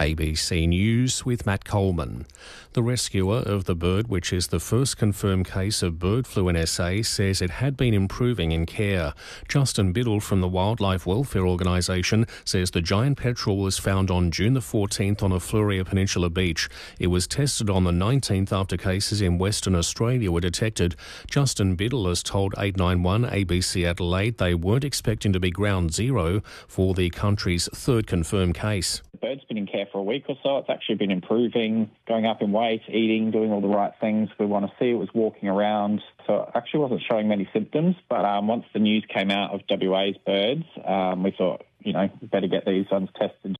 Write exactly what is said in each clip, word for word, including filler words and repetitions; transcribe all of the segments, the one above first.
A B C News with Matt Coleman. The rescuer of the bird, which is the first confirmed case of bird flu in S A, says it had been improving in care. Justin Biddle from the Wildlife Welfare Organisation says the giant petrel was found on June the fourteenth on a Fleurieu Peninsula beach. It was tested on the nineteenth after cases in Western Australia were detected. Justin Biddle has told eight nine one A B C Adelaide they weren't expecting to be ground zero for the country's third confirmed case. The bird's been in care for a week or so. It's actually been improving, going up in weight, eating, doing all the right things we want to see. It was walking around, so it actually wasn't showing many symptoms. But um, once the news came out of W A's birds, um, we thought, you know, better get these ones tested.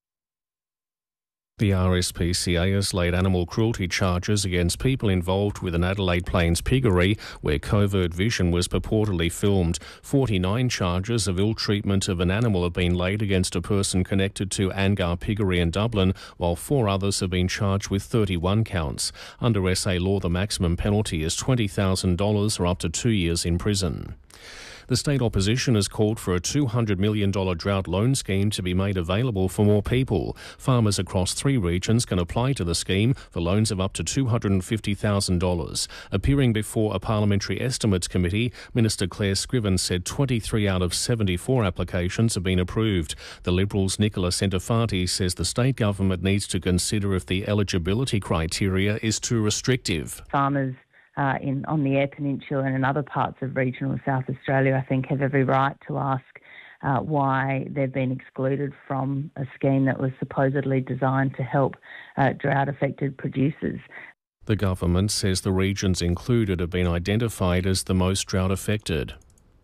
The R S P C A has laid animal cruelty charges against people involved with an Adelaide Plains piggery where covert vision was purportedly filmed. forty-nine charges of ill treatment of an animal have been laid against a person connected to Angar Piggery in Dublin, while four others have been charged with thirty-one counts. Under S A law, the maximum penalty is twenty thousand dollars or up to two years in prison. The state opposition has called for a two hundred million dollars drought loan scheme to be made available for more people. Farmers across three regions can apply to the scheme for loans of up to two hundred fifty thousand dollars. Appearing before a Parliamentary Estimates Committee, Minister Claire Scriven said twenty-three out of seventy-four applications have been approved. The Liberals' Nicola Centofanti says the state government needs to consider if the eligibility criteria is too restrictive. Farmers Uh, in on the Eyre Peninsula and in other parts of regional South Australia, I think, have every right to ask uh, why they've been excluded from a scheme that was supposedly designed to help uh, drought-affected producers. The government says the regions included have been identified as the most drought-affected.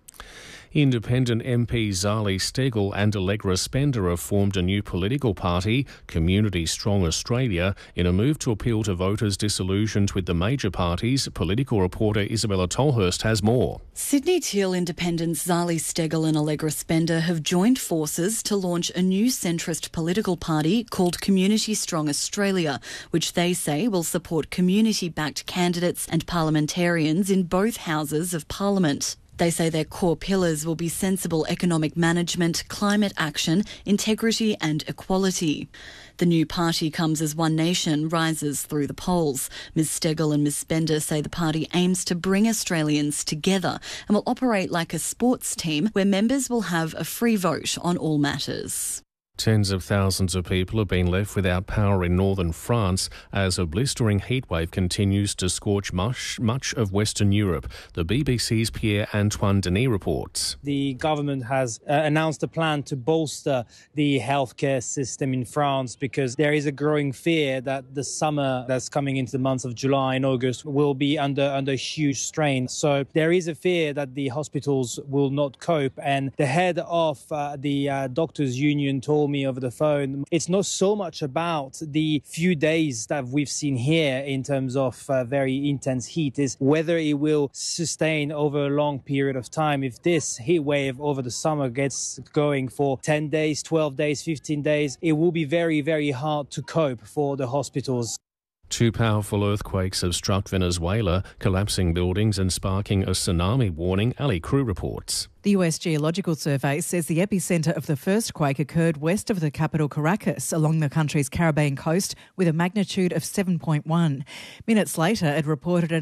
Independent M P Zali Steggall and Allegra Spender have formed a new political party, Community Strong Australia, in a move to appeal to voters disillusioned with the major parties. Political reporter Isabella Tolhurst has more. Sydney Teal independents Zali Steggall and Allegra Spender have joined forces to launch a new centrist political party called Community Strong Australia, which they say will support community-backed candidates and parliamentarians in both houses of Parliament. They say their core pillars will be sensible economic management, climate action, integrity and equality. The new party comes as One Nation rises through the polls. Miz Steggall and Miz Spender say the party aims to bring Australians together and will operate like a sports team where members will have a free vote on all matters. Tens of thousands of people have been left without power in northern France as a blistering heatwave continues to scorch much, much of Western Europe. The B B C's Pierre-Antoine Denis reports. The government has uh, announced a plan to bolster the healthcare system in France because there is a growing fear that the summer that's coming into the months of July and August will be under, under huge strain. So there is a fear that the hospitals will not cope. And the head of uh, the uh, doctors' union told me over the phone, it's not so much about the few days that we've seen here in terms of uh, very intense heat, is whether it will sustain over a long period of time. If this heat wave over the summer gets going for ten days, twelve days, fifteen days, it will be very, very hard to cope for the hospitals. Two powerful earthquakes have struck Venezuela, collapsing buildings and sparking a tsunami warning. Ali Crew reports. The U S Geological Survey says the epicentre of the first quake occurred west of the capital Caracas along the country's Caribbean coast with a magnitude of seven point one. Minutes later, it reported an